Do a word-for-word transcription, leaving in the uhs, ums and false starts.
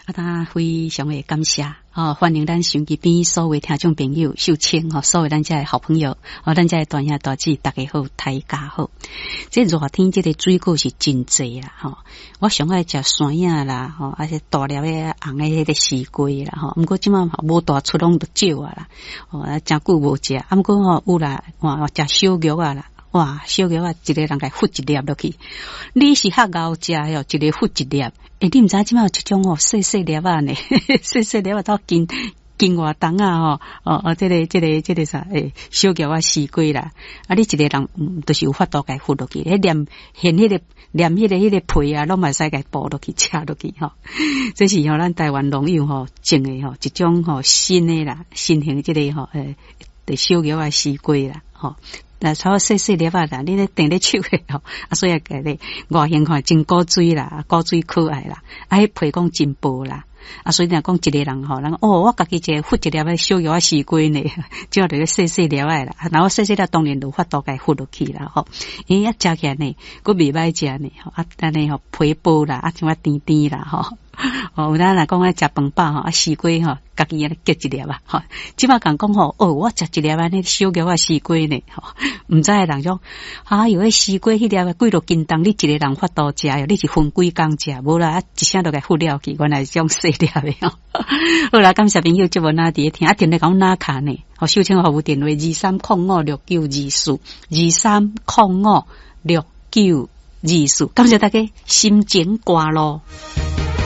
啊，他非常的感谢哦，欢迎咱手机边所有听众朋友、秀清哦，所有咱家的好朋友哦，咱家的大兄大姐，大家好，大家好。这热天这个水果是真济啦吼、哦，我上爱食山影啦吼，而且大粒的红的迄个西瓜啦吼，不过即马无大出拢都少啊啦，哦，真久无食，啊，不过吼有啦，哇，食小玉啊啦。哇，小玉啊，一个人来忽一粒落去。你是较熬食哟，一个忽一粒。诶，你毋知即马有一种哦，细细粒啊呢，细细粒啊到金金活冬啊吼，哦哦，这个这个这个啥诶，小玉啊西瓜啦，啊，你一个人嗯，都是有法度该忽落去。迄连现迄个连迄个迄个皮啊，拢嘛使该剥落去吃落去吼。这是吼咱台湾农友吼种诶吼一种吼新诶啦，新型这个吼诶，的小玉啊西瓜啦吼。那炒细细粒啊啦，你咧订咧手诶吼，啊所以个咧外形看真古锥啦，古锥可爱啦，啊迄皮讲真薄啦，啊所以若讲一个人吼，人哦我家己一个忽一粒啊小玉啊西瓜呢，只要着个细细粒啊啦，然后细细粒当然就法度该忽落去啦吼，伊一食起来呢，佫袂歹食呢吼，啊安尼吼皮薄啦，啊像啊甜甜啦吼。哦，有咱来讲啊，食饭饱吼，啊西瓜吼，家己啊结一粒啊，吼，即摆讲讲吼，哦，我食一粒安尼小玉啊西瓜呢，吼，毋知诶人种，啊，有迄西瓜迄粒几落斤重，你一个人法度食哟，你是分几工食，无啦，一声都该忽了去，原来是种细粒诶吼。好啦，感谢朋友即无哪伫听，啊，电话讲哪卡呢？好，秀清服务电话二三零五六九二四二三零五六九二四，感谢大家心情歌咯。